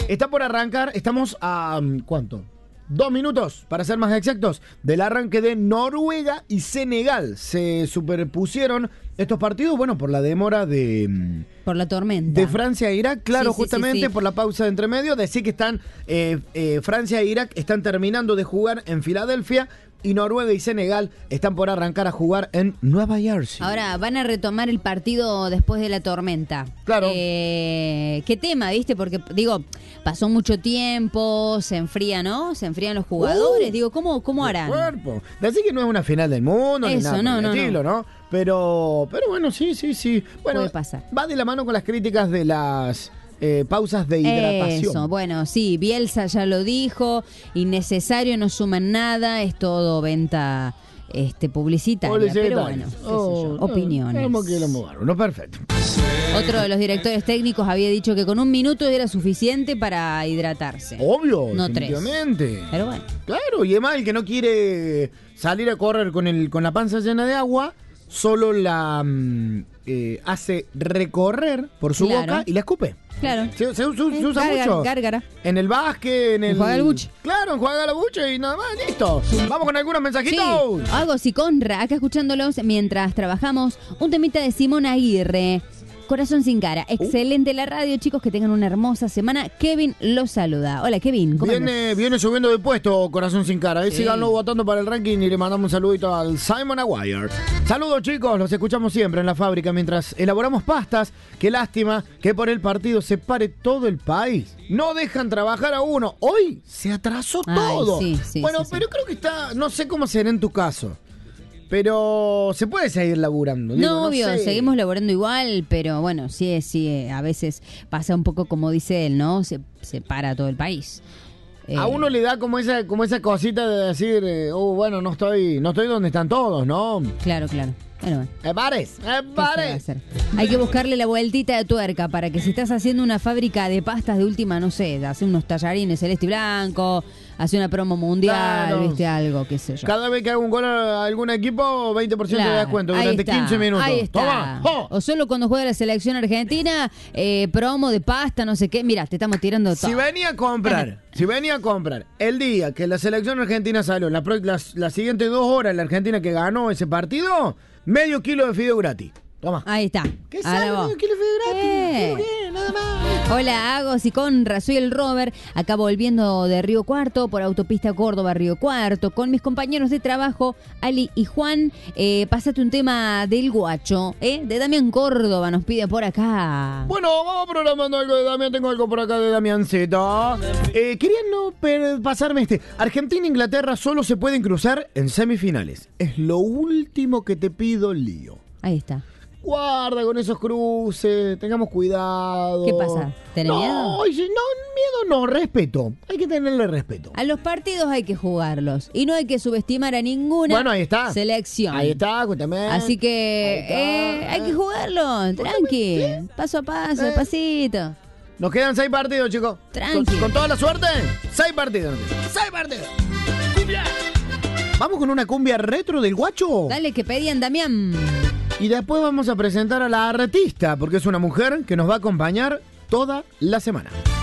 Está por arrancar, estamos a... ¿cuánto? 2 minutos, para ser más exactos, del arranque de Noruega y Senegal. Se superpusieron estos partidos, bueno, por la demora de... Por la tormenta. De Francia e Irak, claro, Sí, sí, justamente sí. por la pausa de entremedio. Decir que están Francia e Irak están terminando de jugar en Filadelfia y Noruega y Senegal están por arrancar a jugar en Nueva Jersey. Ahora van a retomar el partido después de la tormenta. Claro. ¿Qué tema, viste? Porque, digo, pasó mucho tiempo, se enfría, ¿no? Se enfrían los jugadores. Digo, ¿cómo harán? Cuerpo. Decir que no es una final del mundo ni Eso, nada por no, el estilo, ¿no? Pero bueno, sí. Bueno, Puede pasar. Va de la mano con las críticas de las pausas de hidratación. Eso, bueno, sí, Bielsa ya lo dijo, innecesario, no suman nada, es todo venta publicitaria, pero bueno, qué sé yo, opiniones. No, perfecto. Otro de los directores técnicos había dicho que con 1 minuto era suficiente para hidratarse. Obvio, No 3. definitivamente. Pero bueno. Claro, y además el que no quiere salir a correr con la panza llena de agua, solo la hace recorrer por su Claro. boca y la escupe. Claro. Se usa mucho. Gárgara. En el básquet, en el... Enjuaga el buche. Claro, enjuaga la buche y nada más, listo. Vamos con algunos mensajitos. Sí, Agos y Conra, acá escuchándolos mientras trabajamos, un temita de Simón Aguirre. Corazón sin cara. Excelente la radio, chicos, que tengan una hermosa semana. Kevin los saluda. Hola, Kevin. ¿Cómo andas? Viene subiendo de puesto Corazón sin cara. Sí. Síganlo votando para el ranking y le mandamos un saludito al Simon Aguirre. Saludos, chicos. Los escuchamos siempre en la fábrica mientras elaboramos pastas. Qué lástima que por el partido se pare todo el país. No dejan trabajar a uno. Hoy se atrasó todo. Sí, bueno, sí. pero creo que está... No sé cómo será en tu caso. Pero se puede seguir laburando. No, obvio, sé. seguimos laborando igual, pero bueno, sí, a veces pasa un poco como dice él, ¿no? Se para todo el país. A uno le da como esa cosita de decir, bueno, no estoy donde están todos, ¿no? Claro. Bueno. ¿Qué se va a hacer? Hay que buscarle la vueltita de tuerca para que si estás haciendo una fábrica de pastas de última, no sé, hace unos tallarines celeste y blanco, hace una promo mundial, Claro. viste, algo, qué sé yo. Cada vez que haga un gol a algún equipo, 20% de Claro, descuento ahí durante está, 15 minutos. Ahí está. Toma. ¡Oh! O solo cuando juega la selección argentina, promo de pasta, no sé qué. Mira, te estamos tirando todo. Si venía a comprar el día que la selección argentina salió, las siguientes 2 horas, la Argentina que ganó ese partido, medio kilo de fideo gratis. Toma. Ahí está. ¿Qué Ahora sale vos. medio kilo de fideo gratis? ¿Qué? Nada más. Hola, Agos y Conra, soy el Robert, acá volviendo de Río Cuarto por autopista Córdoba-Río Cuarto, con mis compañeros de trabajo, Ali y Juan. Pásate un tema del Guacho, de Damián Córdoba, nos pide por acá. Bueno, vamos programando algo de Damián. Tengo algo por acá de Damiancito. Querían no pasarme Argentina-Inglaterra solo se pueden cruzar en semifinales. Es lo último que te pido, Lío. Ahí está. Guarda con esos cruces, tengamos cuidado. ¿Qué pasa? ¿Tenés miedo? No, miedo no, respeto. Hay que tenerle respeto. A los partidos hay que jugarlos y no hay que subestimar a ninguna Bueno, ahí está. selección. Ahí está, cuéntame. Así que hay que jugarlo, tranqui, paso a paso, despacito. Nos quedan 6 partidos, chicos. Tranqui. Con toda la suerte, 6 partidos. 6 partidos. ¡Cumbia! Vamos con una cumbia retro del Guacho. Dale, que pedían, Damián. Y después vamos a presentar a la artista, porque es una mujer que nos va a acompañar toda la semana.